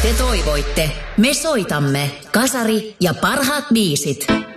Te toivoitte. Me soitamme. Kasari ja parhaat biisit.